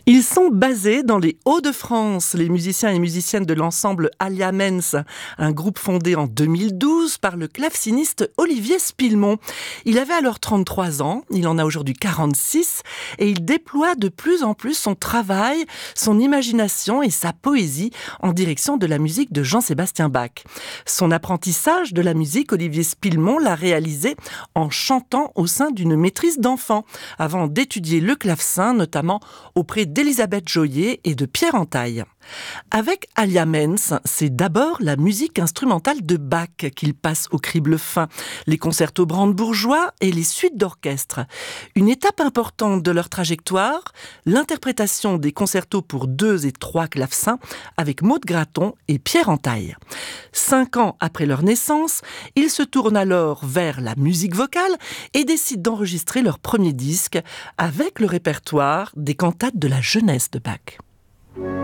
Ils sont basés dans les Hauts-de-France, les musiciens et musiciennes de l'ensemble Alia Mens, un groupe fondé en 2012 par le claveciniste Olivier Spillemont. Il avait alors 33 ans, il en a aujourd'hui 46 et il déploie de plus en plus son travail, son imagination et sa poésie en direction de la musique de Jean-Sébastien Bach. Son apprentissage de la musique, Olivier Spillemont l'a réalisé en chantant au sein d'une maîtrise d'enfants, avant d'étudier le clavecin, notamment auprès d'Elisabeth Joyer et de Pierre Entaille. Avec Alia Mens, c'est d'abord la musique instrumentale de Bach qu'il passe au crible fin, les concertos brandebourgeois et les suites d'orchestre. Une étape importante de leur trajectoire, l'interprétation des concertos pour 2 et 3 clavecins avec Maud Graton et Pierre Entaille. 5 ans après leur naissance, ils se tournent alors vers la musique vocale et décident d'enregistrer leur premier disque avec le répertoire des cantates de la jeunesse de Bach.